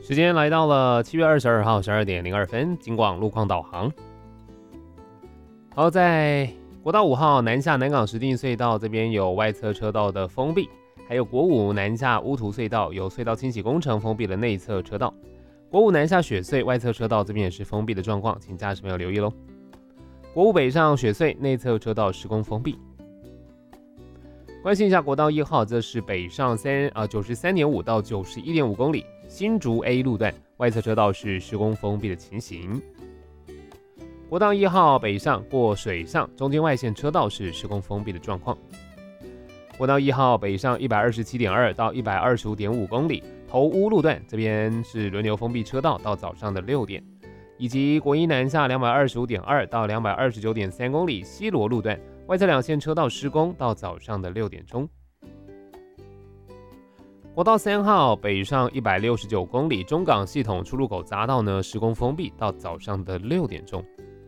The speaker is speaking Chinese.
时间来到了7月22号12点02分，警广路况导航。好，在国道5号南下南港石碇隧道这边有外侧车道的封闭，还有国五南下乌涂隧道有隧道清洗工程封闭了内侧车道。国五南下雪隧外侧车道这边也是封闭的状况，请驾驶朋友留意咯。国五北上雪隧内侧车道施工封闭。关心一下国道1号，这是北上93.5到91.5公里，新竹 A 路段外侧车道是施工封闭的情形。国道1号北上过水上中间外线车道是施工封闭的状况。国道1号北上127.2到125.5公里，头屋路段这边是轮流封闭车道到早上的6点，以及国一南下225.2到229.3公里，西螺路段外侧两线车道施工到早上的6点钟。国道3号北上169公里，中港系统出入口匝道呢施工封闭到早上的6点钟。